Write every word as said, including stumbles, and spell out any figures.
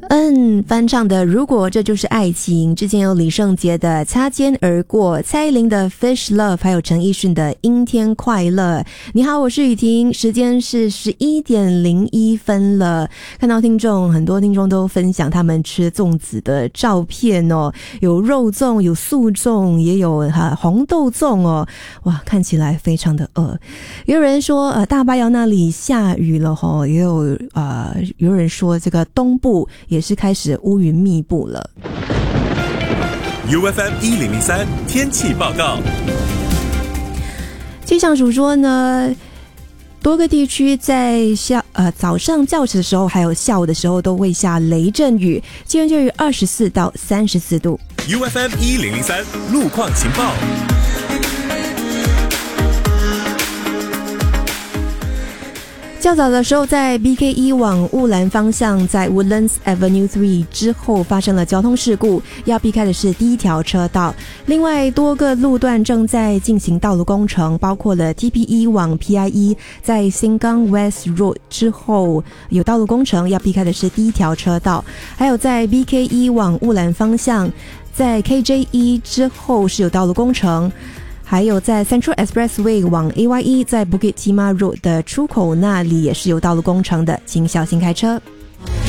嗯，翻唱的如果这就是爱情，之前有李圣杰的擦肩而过，蔡依林的 Fish Love， 还有陈奕迅的阴天快乐。你好，我是雨婷，时间是十一点零一分了。看到听众很多听众都分享他们吃粽子的照片哦，有肉粽，有素粽，也有、啊、红豆粽哦。哇，看起来非常的饿。也有人说呃大巴窑那里下雨了吼，也有呃有人说这个东部也是开始乌云密布了。 U F M 一零零三天气报告。 气象署说呢，多个地区在下呃早上较迟的时候还有下午的时候都会下雷阵雨，气温介于二十四到三十四度。 U F M 一零零三路况情报。 较早的时候，在 B K 一 往雾兰方向，在 Woodlands Avenue 三之后发生了交通事故，要避开的是第一条车道。另外，多个路段正在进行道路工程，包括了 T P 一 往 P I 一，在 Sengkang West Road 之后有道路工程，要避开的是第一条车道。还有在 B K 一 往雾兰方向，在 K J 一 之后是有道路工程。还有在 Central Expressway 往 A Y 一， 在 Bukit Timah Road 的出口那里也是有道路工程的，请小心开车。